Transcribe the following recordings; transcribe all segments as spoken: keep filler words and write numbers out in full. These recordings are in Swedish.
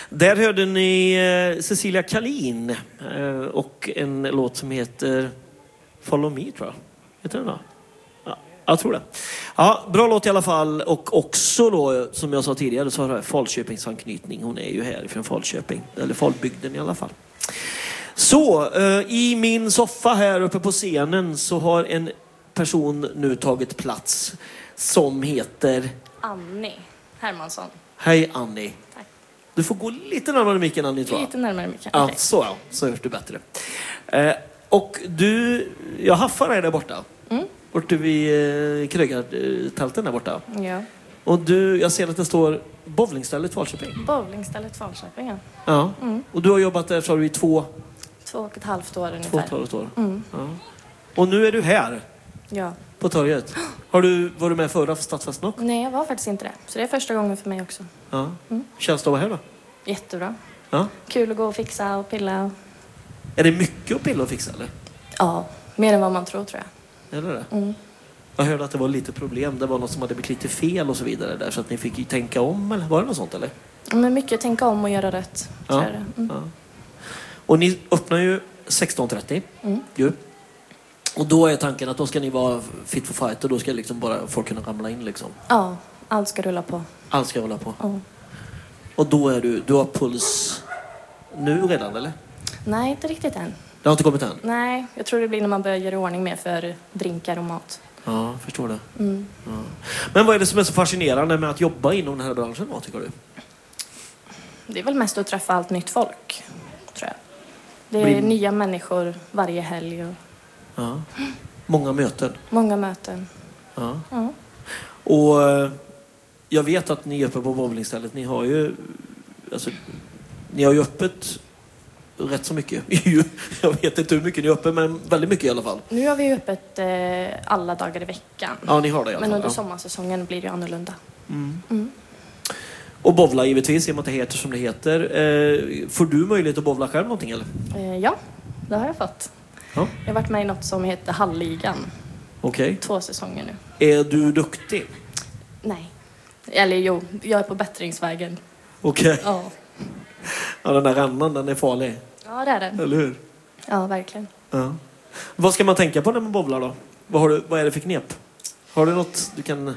Där hörde ni eh, Cecilia Kalin eh, och en låt som heter Follow Me, tror jag. Heter den då? Ja, jag tror det. Ja, bra låt i alla fall. Och också då, som jag sa tidigare, så har jag Falköpings anknytning. Hon är ju här från Falköping, eller Falbygden i alla fall. Så, eh, i min soffa här uppe på scenen så har en person nu tagit plats som heter Annie Hermansson. Hej Annie. Tack. Du får gå lite närmare micken, Annie, tror jag. Lite närmare micken. Ja, Okay. så ja. Så hörs du bättre. Eh, och du, jag haffar dig där borta. Mm. Borta vid eh, Krögartälten där borta. Ja. Och du, jag ser att det står bowlingstället Falköping. Bowlingstället Falköping, ja. Ja. Mm. Och du har jobbat där så har du i två, Två och ett halvt år två ungefär. och ett halvt år. Mm. Ja. Och nu är du här Ja. på torget. Har du varit med förra för Stadsfesten också? Nej, jag var faktiskt inte det. Så det är första gången för mig också. Ja. Mm. Känns det att vara här då? Jättebra. Ja. Kul att gå och fixa och pilla. Och... Är det mycket att pilla och fixa eller? Ja, mer än vad man tror, tror jag. Är det det? Mm. Jag hörde att det var lite problem. Det var något som hade blivit lite fel och så vidare där. Så att ni fick ju tänka om, eller var det något sånt eller? Men mycket tänka om och göra rätt. Ja. Tror jag det. Mm. Ja. Och ni öppnar ju sexton trettio. Mm. Ju. Och då är tanken att då ska ni vara fit for fight. Och då ska liksom bara folk kunna ramla in liksom. Ja, allt ska rulla på. Allt ska hålla på. Ja. Och då är du, du har puls nu redan eller? Nej, inte riktigt än. Det har inte kommit än? Nej, jag tror det blir när man börjar göra i ordning mer för drinkar och mat. Ja, förstår det. Mm. Ja. Men vad är det som är så fascinerande med att jobba inom den här branschen då, tycker du? Det är väl mest att träffa allt nytt folk, tror jag. Det är Blir- nya människor varje helg och Ja. Många möten. många möten. Ja. Ja. Och eh, jag vet att ni är uppe på bowlingstället. Ni har ju alltså, ni har ju öppet rätt så mycket. Jag vet inte hur mycket ni är uppe, men väldigt mycket i alla fall. Nu har vi öppet eh, alla dagar i veckan. Ja, ni har det i alla Men fall. under Ja. sommarsäsongen blir det ju annorlunda. Mm. Mm. Och bowla givetvis, i och med att det heter som det heter. Eh, får du möjlighet att bowla själv någonting eller? Eh, ja, det har jag fått. Ja. Jag har varit med i något som heter Halligan. Okej. Två säsonger nu. Är du duktig? Nej. Eller jo, jag är på bättringsvägen. Okej. Ja, Ja, den där rannan, den är farlig. ja det är det. Eller hur? Ja, verkligen. Ja. Vad ska man tänka på när man bowlar då? Vad, har du, vad är det för knep? Har du något du kan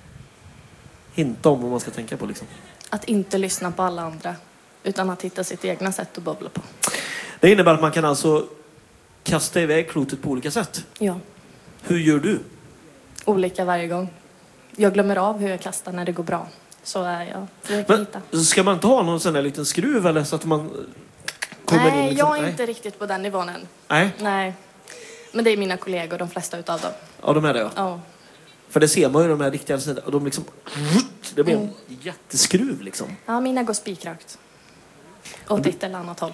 hinta om vad man ska tänka på liksom? Att inte lyssna på alla andra. Utan att hitta sitt egna sätt att bowla på. Det innebär att man kan alltså kasta iväg klotet på olika sätt. Ja, Hur gör du? olika varje gång. Jag glömmer av hur jag kastar när det går bra. Så är jag. Försöker hitta. Men ska man inte ha någon sån där liten skruv eller så att man kommer Nej, in liksom? jag är Nej. inte riktigt på den nivån än. Nej, Nej. Men det är mina kollegor, de flesta utav dem. ja de är det ja. Ja. För det ser man ju de här riktiga och de liksom det blir en Mm. jätteskruv liksom. Ja, mina går spikrakt. Åt ett eller annat håll.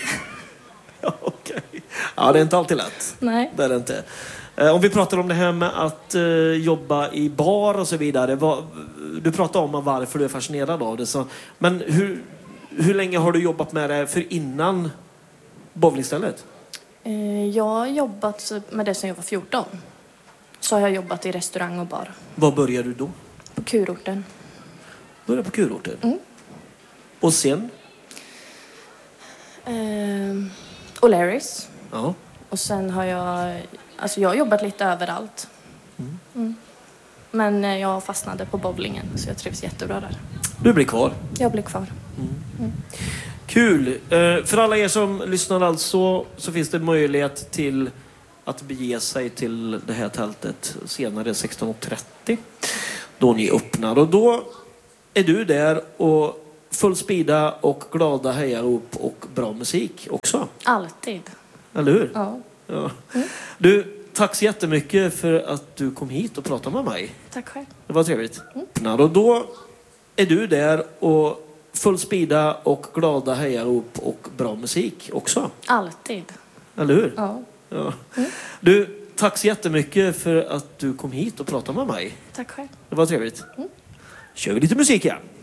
Ja, okej. Ja, det är inte alltid lätt. Nej. Det är det inte. Eh, Om vi pratar om det här med att eh, jobba i bar och så vidare. Vad, du pratar om varför du är fascinerad av det. Så, men hur, hur länge har du jobbat med det för innan bowlingstället? Eh, Jag har jobbat med det sedan jag var fjorton. Så har jag jobbat i restaurang och bar. Vad började du då? På kurorten. Började på kurorten. Mm. Och sen? Eh, O'Larrys. Ja. Och sen har jag... Alltså jag har jobbat lite överallt. Mm. Mm. Men eh, jag fastnade på bowlingen. Så jag trivs jättebra där. Du blir kvar. Jag blir kvar. Kul. Eh, för alla er som lyssnar alltså så finns det möjlighet till att bege sig till det här tältet senare sexton trettio då ni öppnar. Och då är du där och full spida och glada hejarop och bra musik också. Alltid. Eller hur? Ja. Ja. Du, tack så jättemycket för att du kom hit och pratade med mig. Tack själv. Det var trevligt. Och då är du där och full spida och glada hejarop och bra musik också. Alltid. Eller hur? Ja. Ja. Du, tack så jättemycket för att du kom hit och pratade med mig. Tack själv. Det var trevligt. Kör vi lite musik igen.